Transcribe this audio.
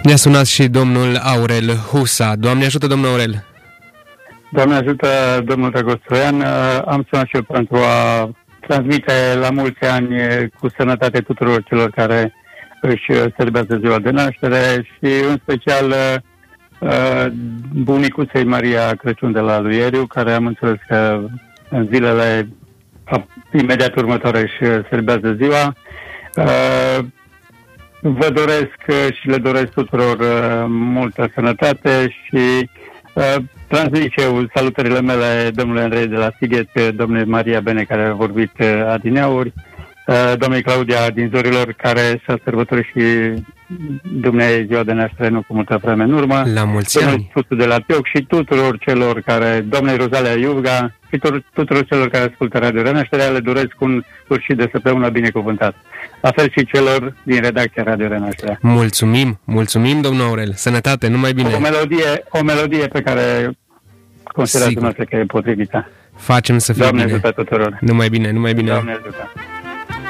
Ne-a sunat și domnul Aurel Husa. Doamne ajută, domnul Aurel! Doamne ajută, domnul Dragostoian. Am sunat și eu pentru a transmite la mulți ani cu sănătate tuturor celor care își serbează ziua de naștere și în special bunicuței Maria Crăciun de la Luieriu, care am înțeles că în zilele imediat următoare își serbează ziua. Vă doresc și le doresc tuturor multă sănătate și transmit și eu salutările mele domnului Andrei de la Sighet, domnului Maria Bene, care a vorbit adineauri, domnului Claudia din Zorilor, care s-a sărbătorit și dumneavoastră ziua de naștere nu cu multă vreme în urmă. La mulți ani! Domnul de la Tioc și tuturor celor care, domnului Rozalia Iuvga și tuturor celor care ascultă Radio Renașterea, le doresc un sfârșit de săptămână binecuvântat. La fel și celor din redacția Radio Renașterea. Mulțumim, domnul Aurel. Sănătate, numai bine. O melodie pe care considerați dumneavoastră că e potrivită. Facem să fie Doamne bine. ajută tuturor. Numai bine. Doamne ajută.